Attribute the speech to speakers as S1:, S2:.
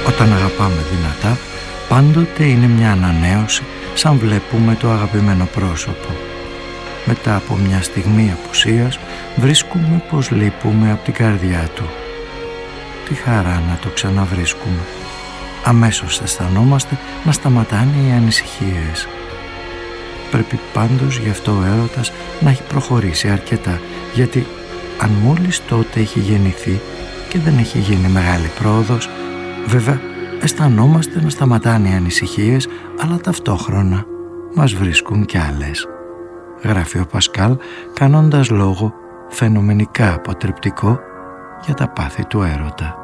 S1: Όταν αγαπάμε δυνατά, πάντοτε είναι μια ανανέωση, σαν βλέπουμε το αγαπημένο πρόσωπο. Μετά από μια στιγμή απουσίας, βρίσκουμε πως λείπουμε από την καρδιά του. Τι χαρά να το ξαναβρίσκουμε. Αμέσως αισθανόμαστε να σταματάνε οι ανησυχίες. Πρέπει πάντως γι' αυτό ο έρωτας να έχει προχωρήσει αρκετά, γιατί αν μόλις τότε έχει γεννηθεί και δεν έχει γίνει μεγάλη πρόοδος, βέβαια αισθανόμαστε να σταματάνε οι ανησυχίες, αλλά ταυτόχρονα μας βρίσκουν κι άλλες. Γράφει ο Πασκάλ, κάνοντας λόγο φαινομενικά αποτρεπτικό για τα πάθη του έρωτα.